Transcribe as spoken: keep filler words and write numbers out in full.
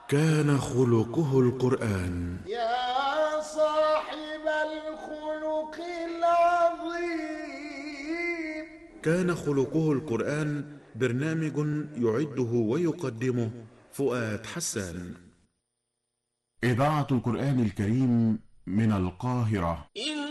كان خلقه القرآن. يا صاحب الخلق العظيم. كان خلقه القرآن برنامج يعده ويقدمه فؤاد حسان. إذاعة القرآن الكريم من القاهرة.